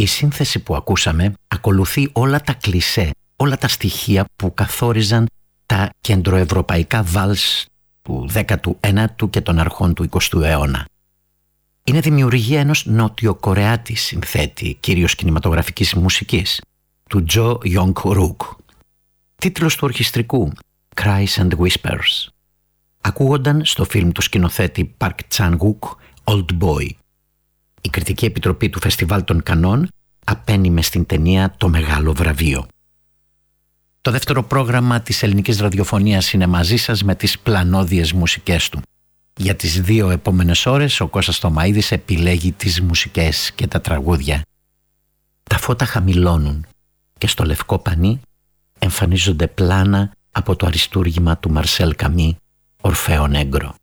Η σύνθεση που ακούσαμε ακολουθεί όλα τα κλισέ, όλα τα στοιχεία που καθόριζαν τα κεντροευρωπαϊκά βάλς του 19ου και των αρχών του 20ου αιώνα. Είναι δημιουργία ενός νοτιοκορεάτη συνθέτη, κυρίως κινηματογραφικής μουσικής, του Τζο Ιονγκ Ρουκ. Τίτλος του ορχιστρικού Cries and Whispers. Ακούγονταν στο φιλμ του σκηνοθέτη Park Chan-wook Old Boy. Η κριτική επιτροπή του Φεστιβάλ των Κανών απένιμε στην ταινία το μεγάλο βραβείο. Το δεύτερο πρόγραμμα της ελληνικής ραδιοφωνίας είναι μαζί σας με τις πλανόδιες μουσικές του. Για τις 2 επόμενες ώρες ο Κώστας Θωμαΐδης επιλέγει τις μουσικές και τα τραγούδια. Τα φώτα χαμηλώνουν και στο λευκό πανί εμφανίζονται πλάνα από το αριστούργημα του Μαρσέλ Καμί «Ορφέο Νέγκρο».